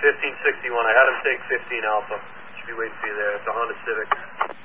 1561. I had him take 15 Alpha. Should be waiting for you there. It's a Honda Civic.